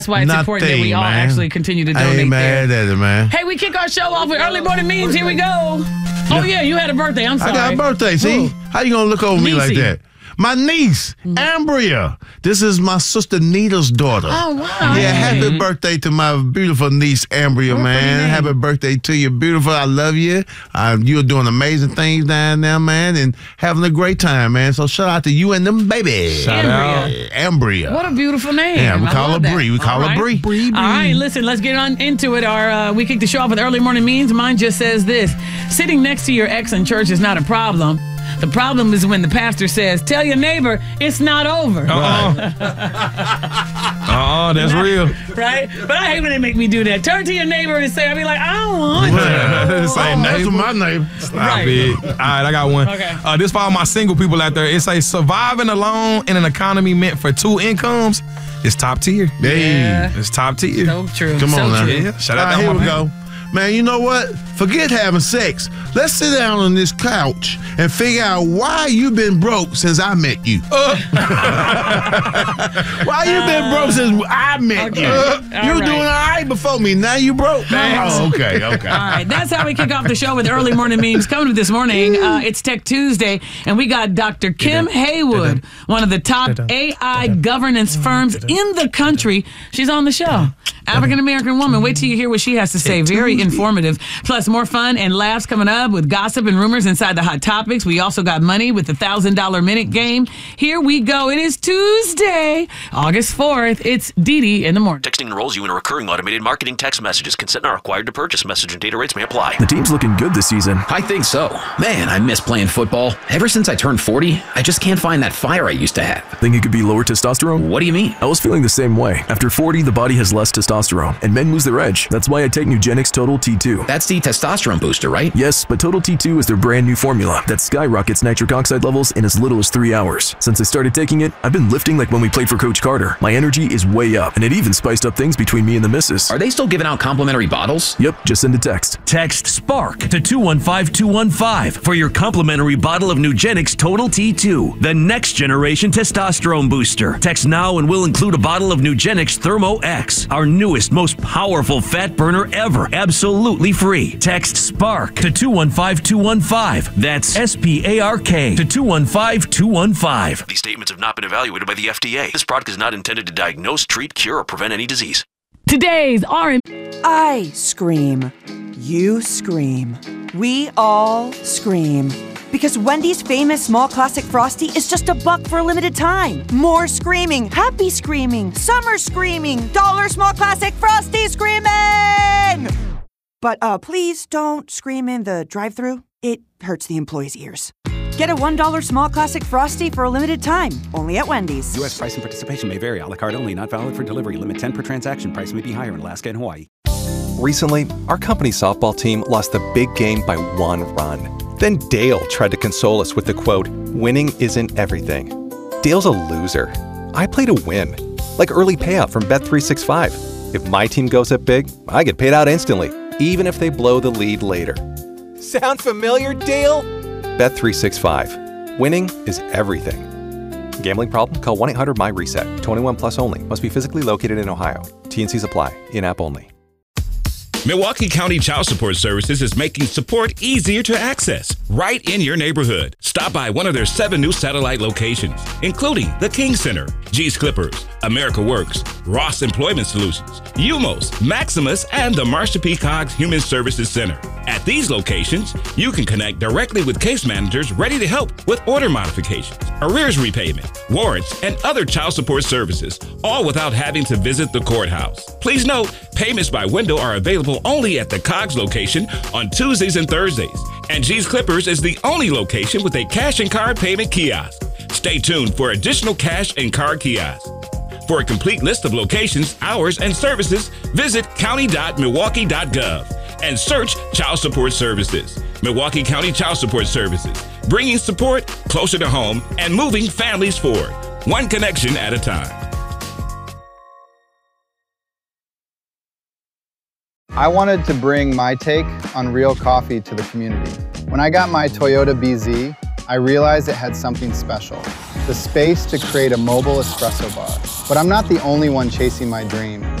That's why it's important that we all actually continue to donate. I ain't mad at it, man. Hey, we kick our show off with early morning memes. Here we go. Oh, yeah, you had a birthday. I'm sorry. I got a birthday. See? How you going to look over me like that? My niece, Ambria. This is my sister Nita's daughter. Oh, wow. Yeah, happy birthday to my beautiful niece, Ambria, man. Happy birthday to you. Beautiful. I love you. You're doing amazing things down there, man, and having a great time, man. So shout out to you and them babies. Shout out. Ambria. What a beautiful name. Yeah, we call her Bree. We call her Bree. All right, listen, let's get on into it. We kick the show off with early morning memes. Mine just says this. Sitting next to your ex in church is not a problem. The problem is when the pastor says, tell your neighbor it's not over. That's real. Right? But I hate when they make me do that. Turn to your neighbor and say, I'll be like, I don't want to. That's my neighbor. Stop it. All right, I got one. Okay. This for all my single people out there. It says surviving alone in an economy meant for two incomes is top tier. Yeah. It's top tier. So true. Come on now. Yeah. Shout out to here my we go. Man, you know what? Forget having sex. Let's sit down on this couch and figure out why you've been broke since I met you. Why you been broke since I met you? You were doing all right before me. Now you broke. Oh, okay. All right, that's how we kick off the show with early morning memes. Coming up this morning, it's Tech Tuesday, and we got Dr. Kim Haywood, one of the top AI governance firms in the country. She's on the show. African-American woman. Wait till you hear what she has to say. Very informative. Plus, more fun and laughs coming up with gossip and rumors inside the Hot Topics. We also got money with the $1,000 minute game. Here we go. It is Tuesday, August 4th. It's Dee in the morning. Texting enrolls you in a recurring automated marketing text messages. Consent not required to purchase. Message and data rates may apply. The team's looking good this season. I think so. Man, I miss playing football. Ever since I turned 40, I just can't find that fire I used to have. Think it could be lower testosterone? What do you mean? I was feeling the same way. After 40, the body has less testosterone, and men lose their edge. That's why I take Nugenix Total T2. That's the testosterone booster, right? Yes, but Total T2 is their brand new formula that skyrockets nitric oxide levels in as little as 3 hours. Since I started taking it, I've been lifting like when we played for Coach Carter. My energy is way up, and it even spiced up things between me and the missus. Are they still giving out complimentary bottles? Yep, just send a text. Text SPARK to 215215 for your complimentary bottle of Nugenix Total T2, the next generation testosterone booster. Text now and we'll include a bottle of Nugenix Thermo X, our newest, most powerful fat burner ever, absolutely free. Text SPARK to 215215. That's SPARK to 215215. These statements have not been evaluated by the FDA. This product is not intended to diagnose, treat, cure, or prevent any disease. Today's R&B. I scream. You scream. We all scream. Because Wendy's famous small classic Frosty is just $1 for a limited time. More screaming, happy screaming, summer screaming, dollar small classic Frosty screaming! But please don't scream in the drive-thru. It hurts the employees' ears. Get a $1 small classic Frosty for a limited time, only at Wendy's. U.S. price and participation may vary. A la carte only, not valid for delivery. Limit 10 per transaction. Price may be higher in Alaska and Hawaii. Recently, our company softball team lost the big game by 1 run. Then Dale tried to console us with the quote, "Winning isn't everything." Dale's a loser. I play to win, like early payout from Bet365. If my team goes up big, I get paid out instantly, even if they blow the lead later. Sound familiar, Dale? Bet365. Winning is everything. Gambling problem? Call 1-800-MY-RESET. 21 plus only. Must be physically located in Ohio. T&Cs apply. In-app only. Milwaukee County Child Support Services is making support easier to access right in your neighborhood. Stop by one of their 7 new satellite locations, including the King Center, G's Clippers, America Works, Ross Employment Solutions, UMOS, Maximus, and the Marsha P. Cogs Human Services Center. At these locations, you can connect directly with case managers ready to help with order modifications, arrears repayment, warrants, and other child support services, all without having to visit the courthouse. Please note, payments by window are available only at the Cogs location on Tuesdays and Thursdays, and G's Clippers is the only location with a cash and card payment kiosk. Stay tuned for additional cash and card kiosks. For a complete list of locations, hours, and services, visit county.milwaukee.gov and search Child Support Services. Milwaukee County Child Support Services, bringing support closer to home and moving families forward, one connection at a time. I wanted to bring my take on real coffee to the community. When I got my Toyota BZ, I realized it had something special. the space to create a mobile espresso bar. But I'm not the only one chasing my dream.